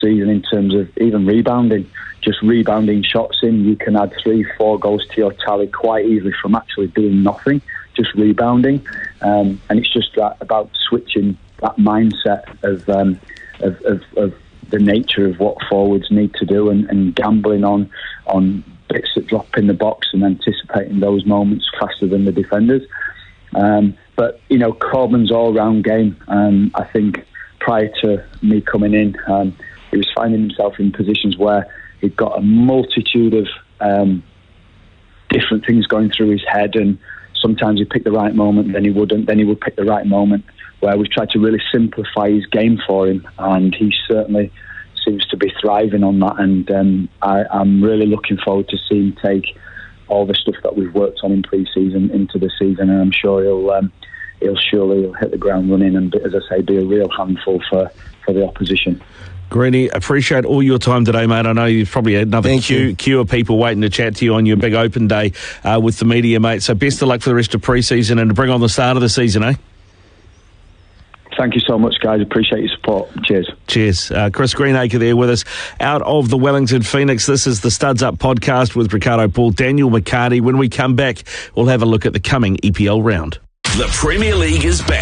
season in terms of even rebounding. Just rebounding shots in, you can add 3-4 goals to your tally quite easily from actually doing nothing, just rebounding. And it's just about switching that mindset of the nature of what forwards need to do, and gambling on bits that drop in the box and anticipating those moments faster than the defenders. But Corbyn's all-round game, I think prior to me coming in, he was finding himself in positions where he'd got a multitude of different things going through his head, and sometimes he'd pick the right moment, then he wouldn't, then he would pick the right moment, where we've tried to really simplify his game for him, and he certainly seems to be thriving on that. And I'm really looking forward to seeing him take all the stuff that we've worked on in pre-season into the season, and I'm sure he'll surely hit the ground running and, as I say, be a real handful for the opposition. Greeny, appreciate all your time today, mate. I know you've probably had another queue of people waiting to chat to you on your big open day with the media, mate. So best of luck for the rest of pre-season and to bring on the start of the season, eh? Thank you so much, guys. Appreciate your support. Cheers. Cheers. Chris Greenacre there with us out of the Wellington Phoenix. This is the Studs Up podcast with Ricardo Paul, Daniel McCarty. When we come back, we'll have a look at the coming EPL round. The Premier League is back.